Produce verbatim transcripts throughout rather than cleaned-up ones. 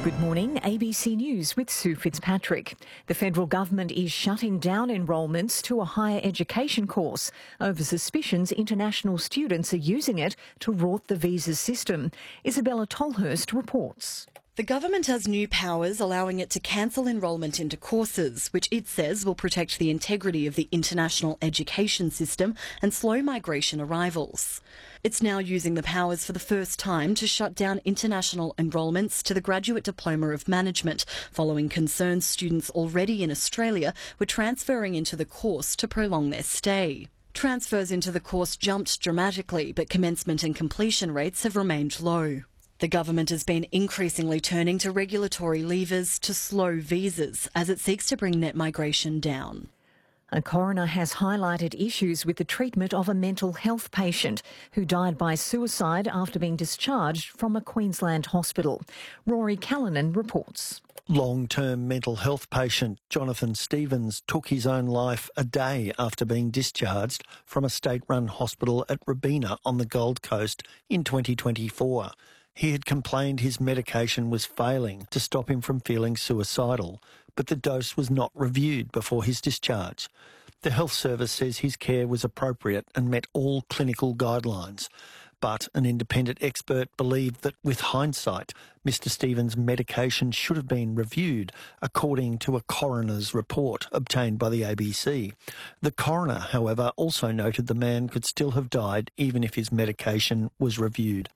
Good morning, A B C News with Sue Fitzpatrick. The federal government is shutting down enrolments to a higher education course over suspicions international students are using it to rort the visa system. Isabella Tolhurst reports. The government has new powers allowing it to cancel enrolment into courses, which it says will protect the integrity of the international education system and slow migration arrivals. It's now using the powers for the first time to shut down international enrolments to the Graduate Diploma of Management, following concerns students already in Australia were transferring into the course to prolong their stay. Transfers into the course jumped dramatically, but commencement and completion rates have remained low. The government has been increasingly turning to regulatory levers to slow visas as it seeks to bring net migration down. A coroner has highlighted issues with the treatment of a mental health patient who died by suicide after being discharged from a Queensland hospital. Rory Callanan reports. Long-term mental health patient Jonathan Stevens took his own life a day after being discharged from a state-run hospital at Robina on the Gold Coast in twenty twenty-four. He had complained his medication was failing to stop him from feeling suicidal, but the dose was not reviewed before his discharge. The health service says his care was appropriate and met all clinical guidelines. But an independent expert believed that with hindsight, Mister Stevens' medication should have been reviewed, according to a coroner's report obtained by the A B C. The coroner, however, also noted the man could still have died even if his medication was reviewed.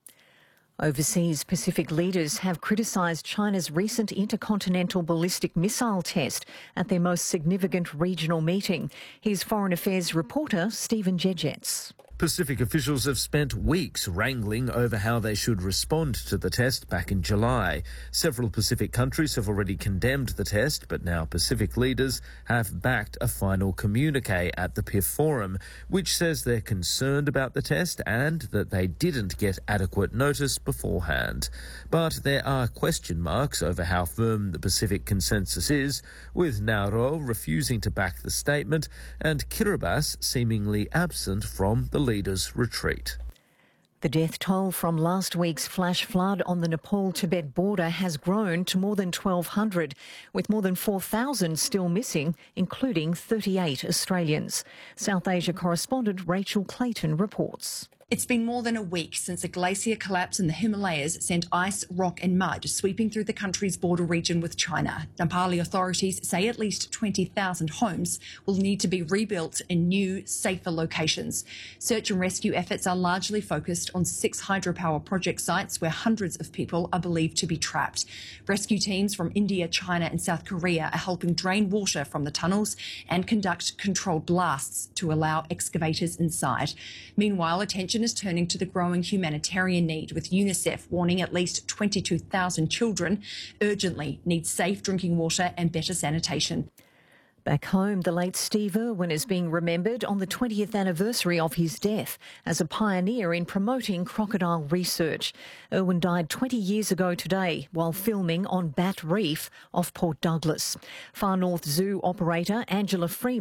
Overseas Pacific leaders have criticised China's recent intercontinental ballistic missile test at their most significant regional meeting. Here's Foreign Affairs reporter Stephen Jejets. Pacific officials have spent weeks wrangling over how they should respond to the test back in July. Several Pacific countries have already condemned the test, but now Pacific leaders have backed a final communique at the P I F Forum, which says they're concerned about the test and that they didn't get adequate notice beforehand. But there are question marks over how firm the Pacific consensus is, with Nauru refusing to back the statement and Kiribati seemingly absent from the leaders' retreat. The death toll from last week's flash flood on the Nepal-Tibet border has grown to more than twelve hundred, with more than four thousand still missing, including thirty-eight Australians. South Asia correspondent Rachel Clayton reports. It's been more than a week since a glacier collapse in the Himalayas sent ice, rock and mud sweeping through the country's border region with China. Nepali authorities say at least twenty thousand homes will need to be rebuilt in new, safer locations. Search and rescue efforts are largely focused on six hydropower project sites where hundreds of people are believed to be trapped. Rescue teams from India, China and South Korea are helping drain water from the tunnels and conduct controlled blasts to allow excavators inside. Meanwhile, attention is turning to the growing humanitarian need, with UNICEF warning at least twenty-two thousand children urgently need safe drinking water and better sanitation. Back home, the late Steve Irwin is being remembered on the twentieth anniversary of his death as a pioneer in promoting crocodile research. Irwin died twenty years ago today while filming on Bat Reef off Port Douglas. Far North Zoo operator Angela Freeman